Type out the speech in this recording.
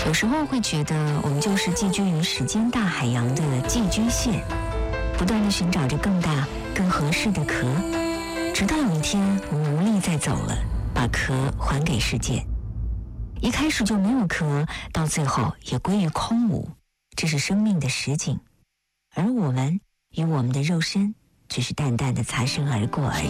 有时候会觉得我们就是寄居于时间大海洋的寄居蟹，不断地寻找着更大更合适的壳，直到有一天我们无力再走了，把壳还给世界。一开始就没有壳，到最后也归于空无，这是生命的实景，而我们与我们的肉身只是淡淡的擦身而过而已。